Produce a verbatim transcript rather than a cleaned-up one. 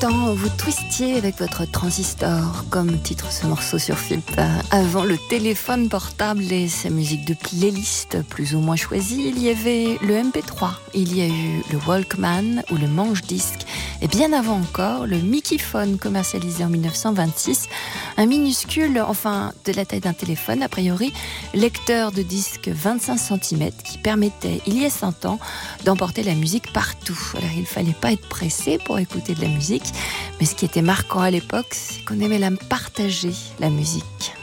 temps, vous twistiez avec votre transistor, comme titre ce morceau sur Philippe, avant le téléphone portable et sa musique de playlist plus ou moins choisie. Il y avait le M P trois, il y a eu le Walkman ou le manche-disque, et bien avant encore, le Mickeyphone commercialisé en dix-neuf cent vingt-six, un minuscule, enfin de la taille d'un téléphone, a priori, lecteur de disque vingt-cinq centimètres qui permettait, il y a cent ans, d'emporter la musique partout. Alors il ne fallait pas être pressé pour écouter de la musique, mais ce qui était marquant à l'époque, c'est qu'on aimait la partager, la musique.